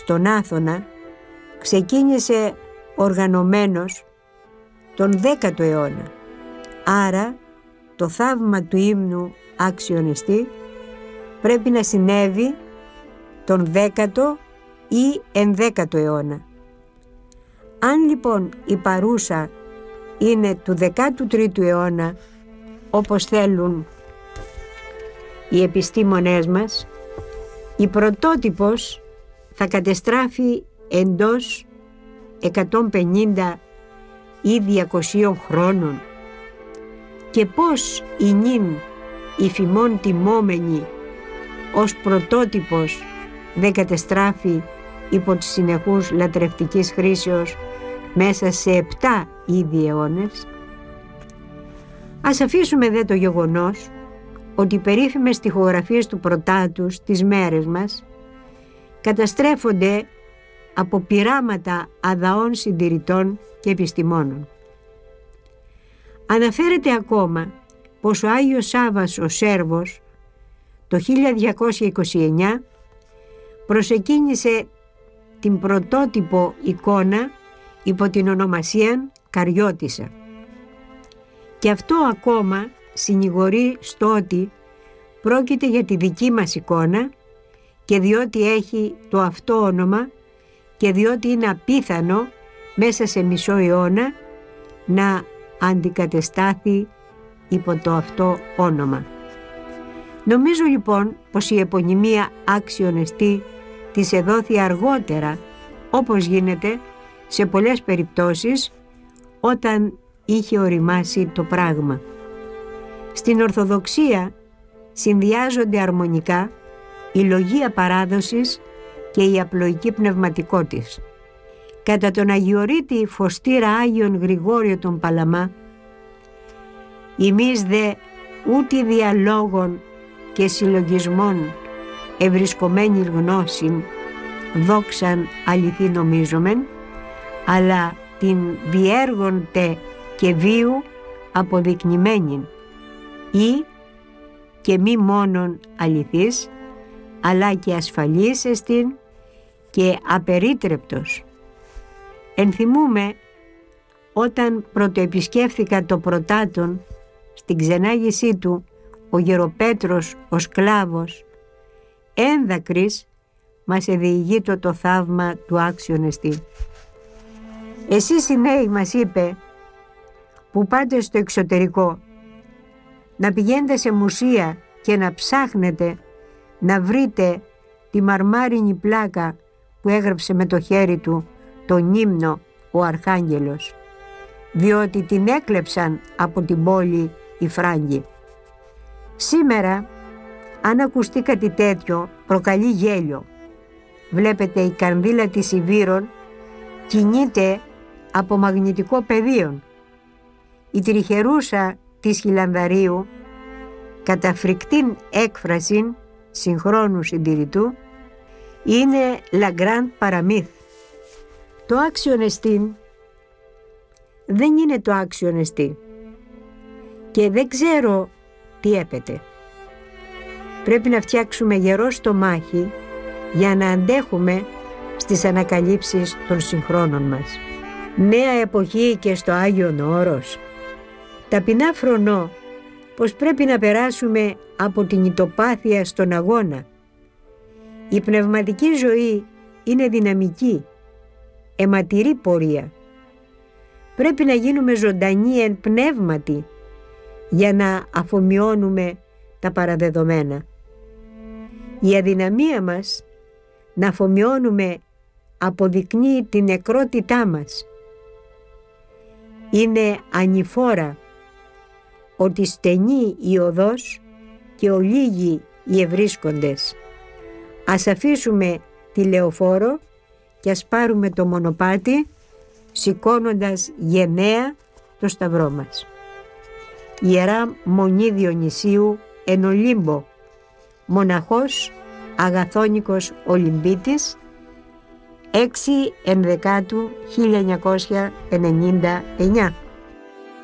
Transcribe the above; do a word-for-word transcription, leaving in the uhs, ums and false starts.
στον Άθωνα ξεκίνησε οργανωμένος τον δέκατο αιώνα. Άρα το θαύμα του ύμνου Άξιον εστί πρέπει να συνέβη τον δέκατο ή ενδέκατο αιώνα. Αν λοιπόν η παρούσα είναι του δεκάτου τρίτου αιώνα, όπως θέλουν οι επιστήμονές μας, η πρωτότυπος θα κατεστράφει εντός εκατόν πενήντα ή διακοσίων χρόνων. Και πώς η νυν υφημών τιμόμενη ως πρωτότυπος δεν κατεστράφει υπό της συνεχούς λατρευτικής χρήσεως μέσα σε επτά ήδη αιώνες. Ας αφήσουμε δε το γεγονός ότι οι περίφημες στιχογραφίες του Πρωτάτου στις μέρες μας καταστρέφονται από πειράματα αδαών συντηρητών και επιστημόνων. Αναφέρεται ακόμα πως ο Άγιος Σάββας ο Σέρβος το χίλια διακόσια είκοσι εννιά προσεκίνησε την πρωτότυπο εικόνα υπό την ονομασία Καριώτισσα. Και αυτό ακόμα συνηγορεί στο ότι πρόκειται για τη δική μας εικόνα και διότι έχει το αυτό όνομα και διότι είναι απίθανο μέσα σε μισό αιώνα να αντικατεστάθη υπό το αυτό όνομα. Νομίζω λοιπόν πως η επωνυμία Άξιον εστί της εδόθη αργότερα, όπως γίνεται σε πολλές περιπτώσεις όταν είχε οριμάσει το πράγμα. Στην Ορθοδοξία συνδυάζονται αρμονικά η λογία παράδοσης και η απλοϊκή πνευματικότης. Κατά τον Αγιορείτη Φωστήρα Άγιον Γρηγόριο τον Παλαμά, «Ημείς δε ούτε διαλόγων και συλλογισμών ευρισκομένη γνώσιν δόξαν αληθή νομίζομεν, αλλά την διέργονται και βίου αποδεικνυμένην ή και μη μόνον αληθής, αλλά και ασφαλής εστίν και απερίτρεπτος». Ενθυμούμε όταν πρωτοεπισκέφθηκα το Πρωτάτον στην ξενάγησή του ο Γεροπέτρος ο σκλάβος ένδακρης μας εδιηγείτο το θαύμα του Άξιον εστί. «Εσείς οι νέοι», μας είπε, «που πάτε στο εξωτερικό, να πηγαίνετε σε μουσεία και να ψάχνετε να βρείτε τη μαρμάρινη πλάκα που έγραψε με το χέρι του τον ύμνο ο Αρχάγγελος, διότι την έκλεψαν από την πόλη οι Φράγκοι». Σήμερα, αν ακουστεί κάτι τέτοιο, προκαλεί γέλιο. Βλέπετε, η κανδύλα της Ιβύρων κινείται από μαγνητικό πεδίο. Η τριχερούσα της Χιλανδαρίου, κατά φρικτήν έκφραση συγχρόνου συντηρητού, είναι la grande paramyth. Το Άξιον εστίν δεν είναι το Άξιον εστί και δεν ξέρω τι έπεται. Πρέπει να φτιάξουμε γερό στομάχι για να αντέχουμε στις ανακαλύψεις των συγχρόνων μας. Νέα εποχή και στο Άγιον Όρος. Ταπεινά φρονώ πως πρέπει να περάσουμε από την ητοπάθεια στον αγώνα. Η πνευματική ζωή είναι δυναμική, αιματηρή πορεία. Πρέπει να γίνουμε ζωντανοί εν πνεύματι για να αφομοιώνουμε τα παραδεδομένα. Η αδυναμία μας να αφομοιώνουμε αποδεικνύει την νεκρότητά μας. Είναι ανηφόρα ότι στενή η οδός και ολίγοι οι ευρίσκοντες. Ας αφήσουμε τη λεωφόρο και ας πάρουμε το μονοπάτι, σηκώνοντας γενναία το σταυρό μας. Ιερά Μονή Διονυσίου εν Ολύμπο, μοναχός Αγαθόνικος Ολυμπίτης, έξι ενδεκάτου χίλια εννιακόσια ενενήντα εννιά.